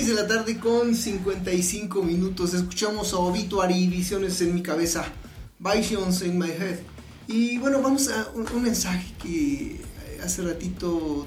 6 de la tarde con 55 minutos. Escuchamos a Obituary, Visiones en mi cabeza, Visions in my head. Y bueno, vamos a un mensaje que hace ratito